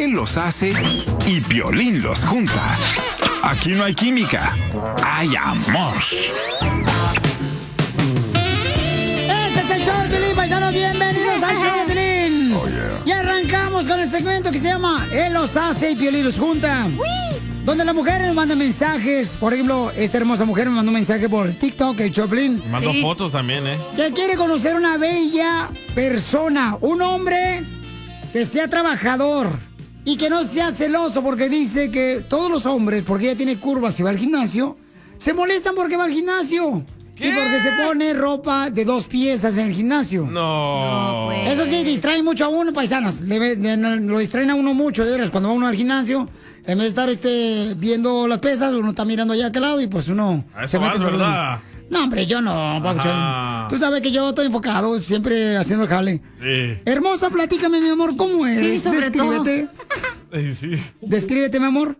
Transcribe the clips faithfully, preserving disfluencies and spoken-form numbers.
Él los hace y Piolín los junta. Aquí no hay química, hay amor. Este es el show de Piolín, paisanos. Bienvenidos al show de Piolín. Oh, yeah. Y arrancamos con el segmento que se llama Él los hace y Piolín los junta. Donde las mujeres nos mandan mensajes. Por ejemplo, esta hermosa mujer me mandó un mensaje por TikTok, el Choplin. Mandó sí. fotos también, ¿eh? Que quiere conocer una bella persona. Un hombre que sea trabajador y que no sea celoso, porque dice que todos los hombres, porque ella tiene curvas y va al gimnasio, se molestan porque va al gimnasio. ¿Qué? Y porque se pone ropa de dos piezas en el gimnasio. No. no pues. Eso sí, distraen mucho a uno, paisanos. Le, le, lo distraen a uno mucho, de veras, cuando va uno al gimnasio. En vez de estar este, viendo las pesas, uno está mirando allá a aquel lado y pues uno se mete por ¿verdad? No, hombre, yo no, Pabuchón. Tú sabes que yo estoy enfocado, siempre haciendo el jale. Sí. Hermosa, platícame, mi amor, ¿cómo eres? Sí, Descríbete. Sí, sí. Descríbete, mi amor.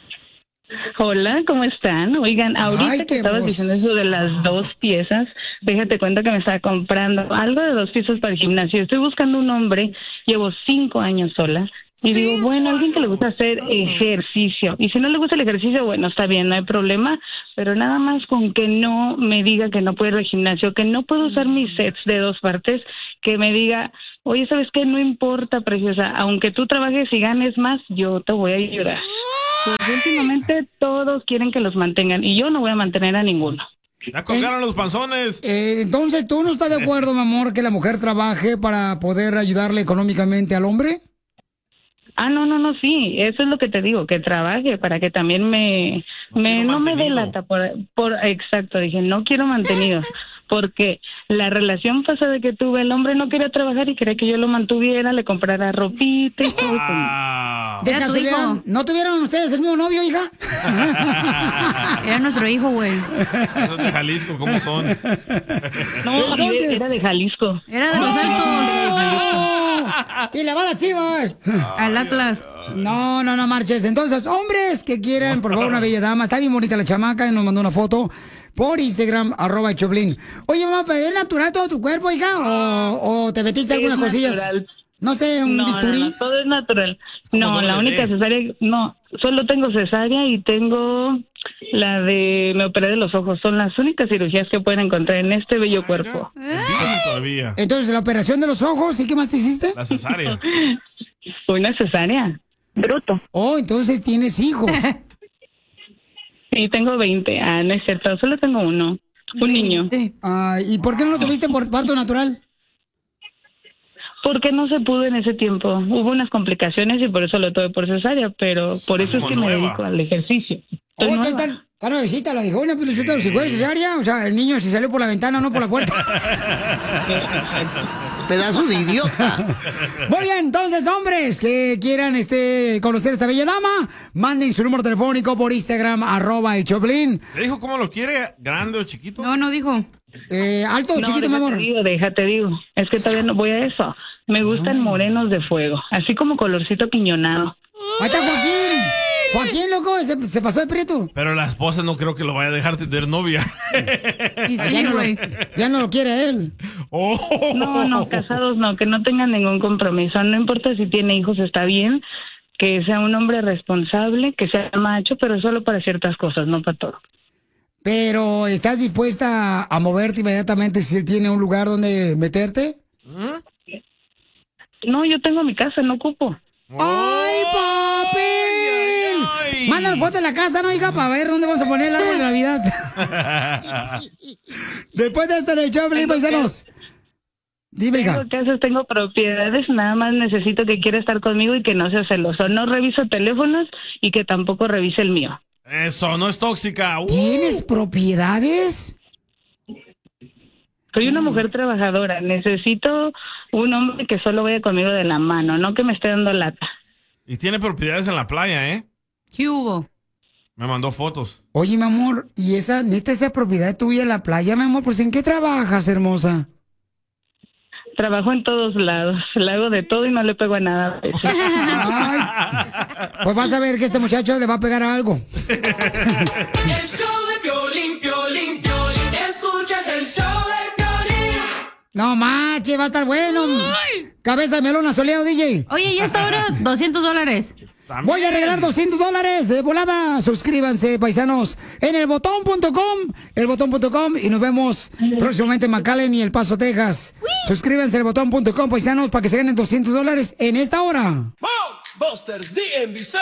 Hola, ¿cómo están? Oigan, ahorita Ay, que estabas voz. diciendo eso de las dos piezas, déjate cuenta que me estaba comprando algo de dos piezas para el gimnasio. Estoy buscando un hombre, llevo cinco años sola. Y ¿Sí? digo, bueno, alguien que le gusta hacer ejercicio. Y si no le gusta el ejercicio, bueno, está bien, no hay problema. Pero nada más con que no me diga que no puedo ir al gimnasio, que no puedo usar mis sets de dos partes, que me diga, oye, ¿sabes qué? No importa, preciosa, aunque tú trabajes y ganes más, yo te voy a ayudar. Pues últimamente todos quieren que los mantengan y yo no voy a mantener a ninguno. Ya colgaron eh, los panzones. Eh, entonces, ¿tú no estás de acuerdo, mi amor, que la mujer trabaje para poder ayudarle económicamente al hombre? Ah, no, no, no, sí, eso es lo que te digo, que trabaje para que también me, no, me no me mantenido. delata por, por, exacto, dije, no quiero mantenido, porque la relación pasada que tuve, el hombre no quería trabajar y quería que yo lo mantuviera, le comprara ropita y todo. Wow. De casualidad, ¿no tuvieron ustedes el mismo novio, hija? Era nuestro hijo, güey. Esos de Jalisco, ¿cómo son? No, Entonces... era de Jalisco. Era de los Altos. ¡Y le va las Chivas! Al Atlas. No, no, no marches. Entonces, hombres que quieran, por favor, una bella dama. Está bien bonita la chamaca y nos mandó una foto por Instagram, arroba Choplin. Oye, mamá, ¿es natural todo tu cuerpo, hija? ¿O, o te metiste algunas Es cosillas? natural. No sé, un no, bisturí. No, no, todo es natural. No, doble la única D. cesárea, no, solo tengo cesárea y tengo la de, me operé de los ojos. Son las únicas cirugías que pueden encontrar en este bello cuerpo. Bien todavía. Entonces, la operación de los ojos, ¿y qué más te hiciste? La cesárea. Una cesárea. Bruto. Oh, entonces tienes hijos. Sí, tengo veinte. Ah, no es cierto, solo tengo uno. Un niño. Ah, ¿y por qué no lo tuviste por parto natural? Porque no se pudo en ese tiempo. Hubo unas complicaciones y por eso lo tuve por cesárea, pero por eso es que me dedico al ejercicio. Oh, Estoy está, nueva. está, está nuevecita la viejona, pero si se fue de cesárea, o sea, el niño se salió por la ventana, no por la puerta. Pedazo de idiota. Muy bien, entonces, hombres que quieran este conocer a esta bella dama, manden su número telefónico por Instagram, arroba el Choplin. ¿Le dijo cómo lo quiere? ¿Grande o chiquito? No, no dijo. Eh, ¿Alto o No, chiquito, mi amor? déjate digo, déjate digo. Es que todavía no voy a eso. Me gustan morenos de fuego, así como colorcito piñonado. Ahí está Joaquín. Joaquín, loco, se, se pasó de prieto. Pero la esposa no creo que lo vaya a dejar tener novia. Y Ah, sí, ya, no lo, güey. ya no lo quiere él. Oh. No, no, casados no, que no tengan ningún compromiso. No importa si tiene hijos, está bien. Que sea un hombre responsable, que sea macho, pero solo para ciertas cosas, no para todo. Pero, ¿estás dispuesta a moverte inmediatamente si él tiene un lugar donde meterte? No, yo tengo mi casa, no ocupo. ¡Ay, papi! Ay, ay. Mándale foto de la casa, ¿no, hija? Para ver dónde vamos a poner el árbol de Navidad. Después de esto en el show, Pelín, paisanos. Dime, hija. Tengo casas, tengo propiedades, nada más necesito que quiera estar conmigo y que no sea celoso. No reviso teléfonos y que tampoco revise el mío. Eso, no es tóxica. Uh. ¿Tienes propiedades? Soy una mujer trabajadora, necesito un hombre que solo vaya conmigo de la mano, no que me esté dando lata. Y tiene propiedades en la playa, ¿eh? ¿Qué hubo? Me mandó fotos. Oye, mi amor, ¿y esa, neta, esa propiedad tuya en la playa, mi amor? Pues, ¿en qué trabajas, hermosa? Trabajo en todos lados, le hago de todo y no le pego a nada. Ay, pues vas a ver que este muchacho le va a pegar a algo. El show de Piolín, Piolín, Piolín. Escuchas el show de Piolín. No manches, va a estar bueno. Cabeza de melón asoleado, D J. Oye, y esta hora, doscientos dólares. También. Voy a regalar doscientos dólares de volada. Suscríbanse, paisanos, en el botón punto com, el botón punto com, y nos vemos próximamente en McAllen y El Paso, Texas. Suscríbanse al botón punto com, paisanos, para que se ganen doscientos dólares en esta hora. Busters D M V